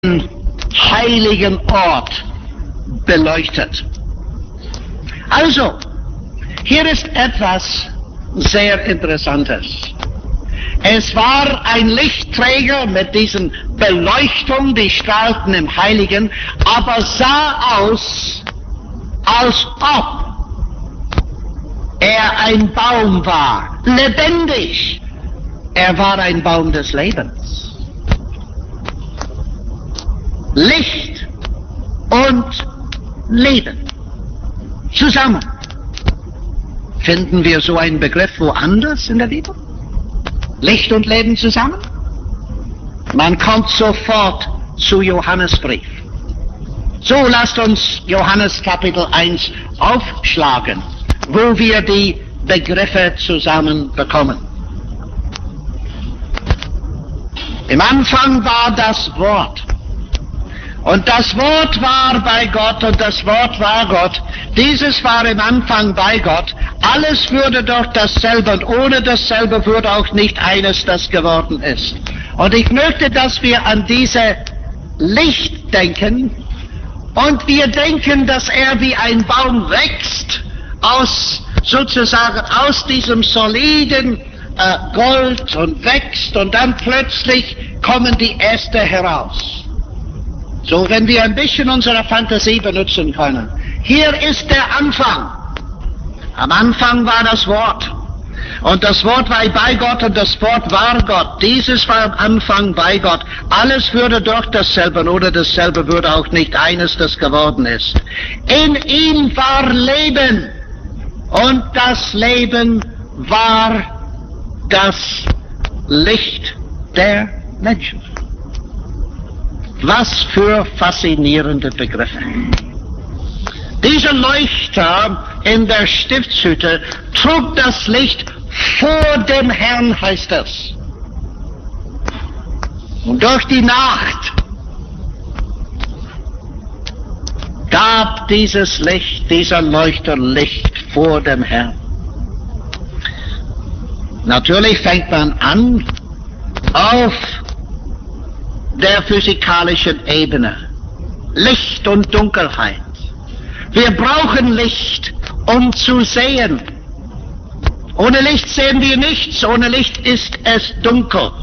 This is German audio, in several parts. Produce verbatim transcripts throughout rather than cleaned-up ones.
heiligen Ort beleuchtet. Also, hier ist etwas sehr Interessantes. Es war ein Lichtträger mit diesen Beleuchtung, die strahlten im Heiligen, aber sah aus, als ob er ein Baum war, lebendig. Er war ein Baum des Lebens. Licht und Leben zusammen. Finden wir so einen Begriff woanders in der Bibel? Licht und Leben zusammen? Man kommt sofort zu Johannesbrief. So, lasst uns Johannes Kapitel eins aufschlagen, wo wir die Begriffe zusammen bekommen. Im Anfang war das Wort. Und das Wort war bei Gott und das Wort war Gott. Dieses war im Anfang bei Gott. Alles würde durch dasselbe und ohne dasselbe würde auch nicht eines, das geworden ist. Und ich möchte, dass wir an diese Licht denken und wir denken, dass er wie ein Baum wächst aus sozusagen aus diesem soliden äh, Gold und wächst und dann plötzlich kommen die Äste heraus. So, wenn wir ein bisschen unsere Fantasie benutzen können. Hier ist der Anfang. Am Anfang war das Wort. Und das Wort war bei Gott und das Wort war Gott. Dieses war am Anfang bei Gott. Alles würde durch dasselbe und ohne dasselbe würde auch nicht eines, das geworden ist. In ihm war Leben. Und das Leben war das Licht der Menschen. Was für faszinierende Begriffe. Dieser Leuchter in der Stiftshütte trug das Licht vor dem Herrn, heißt es. Und durch die Nacht gab dieses Licht, dieser Leuchter Licht vor dem Herrn. Natürlich fängt man an auf der physikalischen Ebene. Licht und Dunkelheit. Wir brauchen Licht, um zu sehen. Ohne Licht sehen wir nichts, ohne Licht ist es dunkel.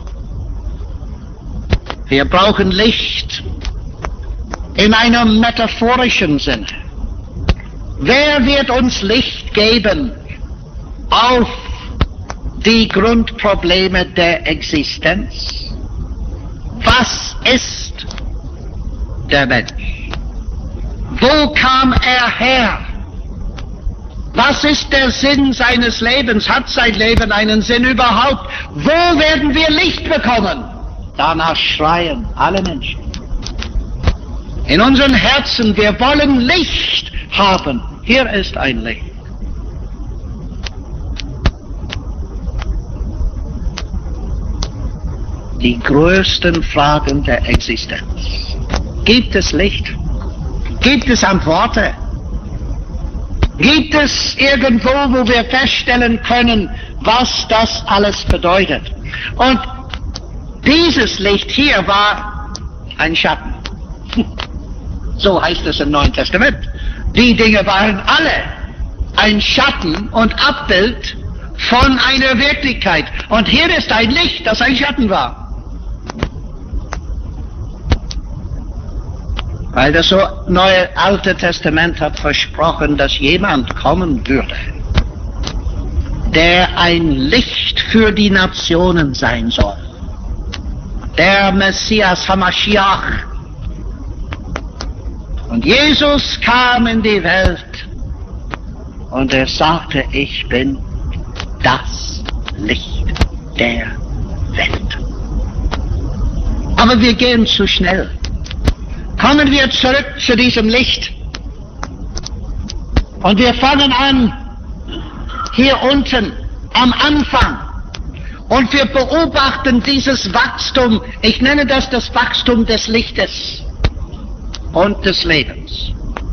Wir brauchen Licht in einem metaphorischen Sinne. Wer wird uns Licht geben auf die Grundprobleme der Existenz? Was ist der Mensch? Wo kam er her? Was ist der Sinn seines Lebens? Hat sein Leben einen Sinn überhaupt? Wo werden wir Licht bekommen? Danach schreien alle Menschen. In unseren Herzen, wir wollen Licht haben. Hier ist ein Licht. Die größten Fragen der Existenz. Gibt es Licht? Gibt es Antworten? Gibt es irgendwo, wo wir feststellen können, was das alles bedeutet? Und dieses Licht hier war ein Schatten. So heißt es im Neuen Testament. Die Dinge waren alle ein Schatten und Abbild von einer Wirklichkeit. Und hier ist ein Licht, das ein Schatten war. Weil das so neue Alte Testament hat versprochen, dass jemand kommen würde, der ein Licht für die Nationen sein soll. Der Messias Hamashiach. Und Jesus kam in die Welt und er sagte, ich bin das Licht der Welt. Aber wir gehen zu schnell. Kommen wir zurück zu diesem Licht. Und wir fangen an, hier unten, am Anfang. Und wir beobachten dieses Wachstum. Ich nenne das das Wachstum des Lichtes und des Lebens.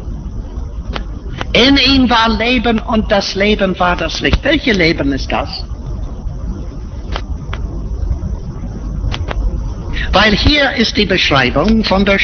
In ihm war Leben und das Leben war das Licht. Welches Leben ist das? Weil hier ist die Beschreibung von der